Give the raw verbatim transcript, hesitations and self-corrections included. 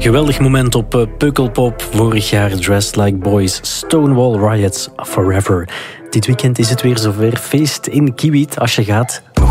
Geweldig moment op uh, Pukkelpop. Vorig jaar Dressed Like Boys, Stonewall Riots, Forever. Dit weekend is het weer zover. Feest in Kiewiet. Als je gaat,